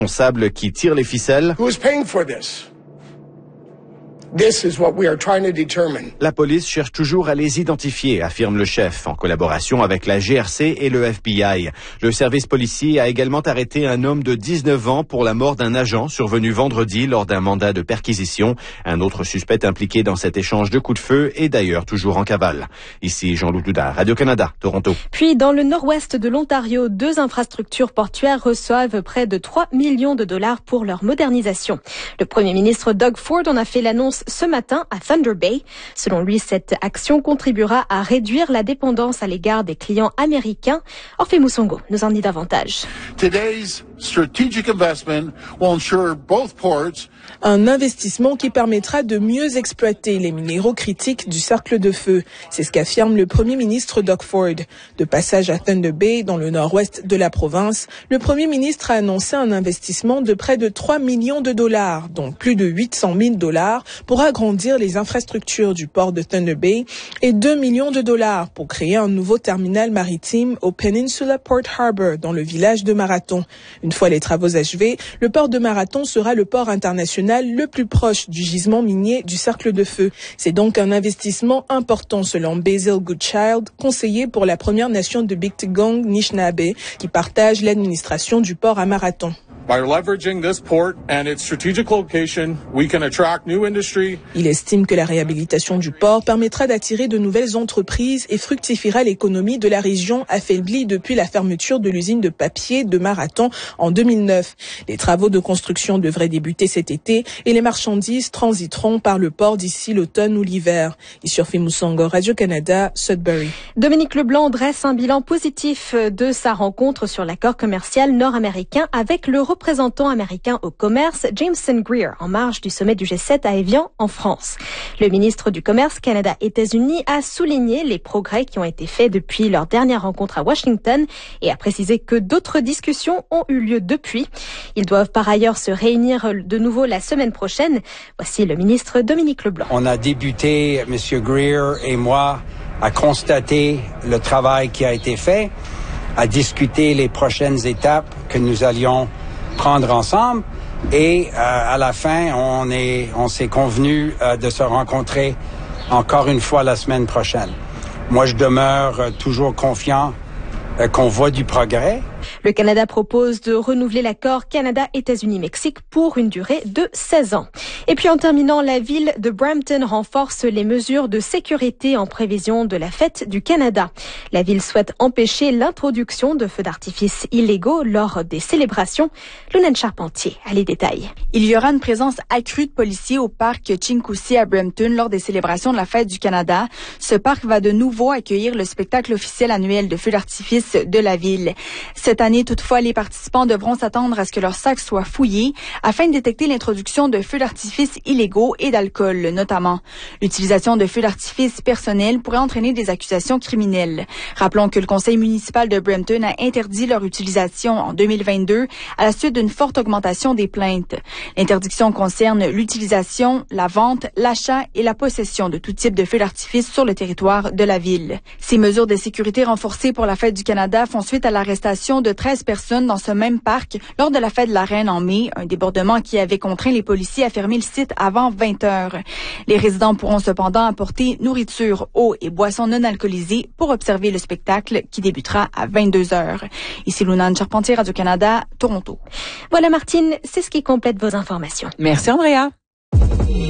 Responsable qui tire les ficelles. Who is paying for this? This is what we are trying to determine. La police cherche toujours à les identifier, affirme le chef, en collaboration avec la GRC et le FBI. Le service policier a également arrêté un homme de 19 ans pour la mort d'un agent survenu vendredi lors d'un mandat de perquisition. Un autre suspect impliqué dans cet échange de coups de feu est d'ailleurs toujours en cavale. Ici Jean-Loup Doudard, Radio-Canada, Toronto. Puis dans le nord-ouest de l'Ontario, 2 infrastructures portuaires reçoivent près de 3 millions de dollars pour leur modernisation. Le premier ministre Doug Ford en a fait l'annonce ce matin à Thunder Bay. Selon lui, cette action contribuera à réduire la dépendance à l'égard des clients américains. Orphée Moussongo nous en dit davantage. Today's strategic investment will ensure both ports. Un investissement qui permettra de mieux exploiter les minéraux critiques du cercle de feu. C'est ce qu'affirme le premier ministre Doug Ford. De passage à Thunder Bay, dans le nord-ouest de la province, le premier ministre a annoncé un investissement de près de 3 millions de dollars, dont plus de 800 000 dollars pour agrandir les infrastructures du port de Thunder Bay et 2 millions de dollars pour créer un nouveau terminal maritime au Peninsula Port Harbour, dans le village de Marathon. Une fois les travaux achevés, le port de Marathon sera le port international le plus proche du gisement minier du cercle de feu. C'est donc un investissement important selon Basil Goodchild, conseiller pour la Première Nation de Bigtigong Nishnabé, qui partage l'administration du port à Marathon. By leveraging this port and its strategic location, we can attract new industry. Il estime que la réhabilitation du port permettra d'attirer de nouvelles entreprises et fructifiera l'économie de la région affaiblie depuis la fermeture de l'usine de papier de Marathon en 2009. Les travaux de construction devraient débuter cet été et les marchandises transiteront par le port d'ici l'automne ou l'hiver. Issurfi Moussongo, Radio-Canada, Sudbury. Dominique Leblanc dresse un bilan positif de sa rencontre sur l'accord commercial nord-américain avec le représentant américain au commerce, Jameson Greer, en marge du sommet du G7 à Évian, en France. Le ministre du Commerce Canada-États-Unis a souligné les progrès qui ont été faits depuis leur dernière rencontre à Washington et a précisé que d'autres discussions ont eu lieu depuis. Ils doivent par ailleurs se réunir de nouveau la semaine prochaine. Voici le ministre Dominique Leblanc. On a débuté, M. Greer et moi, à constater le travail qui a été fait, à discuter les prochaines étapes que nous allions prendre ensemble et à la fin, on s'est convenu de se rencontrer encore une fois la semaine prochaine. Moi, je demeure toujours confiant qu'on voit du progrès. Le Canada propose de renouveler l'accord Canada-États-Unis-Mexique pour une durée de 16 ans. Et puis en terminant, la ville de Brampton renforce les mesures de sécurité en prévision de la fête du Canada. La ville souhaite empêcher l'introduction de feux d'artifice illégaux lors des célébrations. Lunan Charpentier a les détails. Il y aura une présence accrue de policiers au parc Chincoussi à Brampton lors des célébrations de la fête du Canada. Ce parc va de nouveau accueillir le spectacle officiel annuel de feux d'artifice de la ville. Cette année, toutefois, les participants devront s'attendre à ce que leurs sacs soient fouillés afin de détecter l'introduction de feux d'artifice illégaux et d'alcool, notamment. L'utilisation de feux d'artifice personnels pourrait entraîner des accusations criminelles. Rappelons que le conseil municipal de Brampton a interdit leur utilisation en 2022 à la suite d'une forte augmentation des plaintes. L'interdiction concerne l'utilisation, la vente, l'achat et la possession de tout type de feux d'artifice sur le territoire de la ville. Ces mesures de sécurité renforcées pour la fête du Canada font suite à l'arrestation de 13 personnes dans ce même parc lors de la fête de la Reine en mai, un débordement qui avait contraint les policiers à fermer le site avant 20 heures. Les résidents pourront cependant apporter nourriture, eau et boissons non alcoolisées pour observer le spectacle qui débutera à 22 heures. Ici Lunan Charpentier, Radio-Canada, Toronto. Voilà Martine, c'est ce qui complète vos informations. Merci Andrea.